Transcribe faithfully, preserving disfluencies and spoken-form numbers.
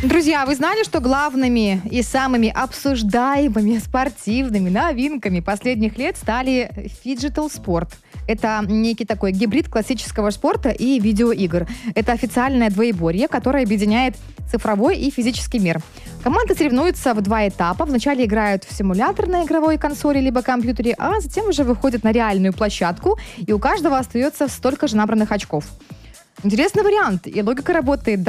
Друзья, вы знали, что главными и самыми обсуждаемыми спортивными новинками последних лет стали фиджитал спорт? Это некий такой гибрид классического спорта и видеоигр. Это официальное двоеборье, которое объединяет цифровой и физический мир. Команды соревнуются в два этапа. Вначале играют в симулятор на игровой консоли либо компьютере, а затем уже выходят на реальную площадку, и у каждого остается столько же набранных очков. Интересный вариант, и логика работает